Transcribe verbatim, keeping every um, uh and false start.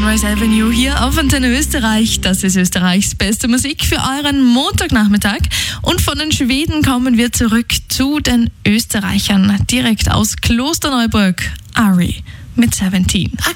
Sunrise Avenue hier auf Antenne Österreich. Das ist Österreichs beste Musik für euren Montagnachmittag. Und von den Schweden kommen wir zurück zu den Österreichern. Direkt aus Klosterneuburg. Ari mit siebzehn.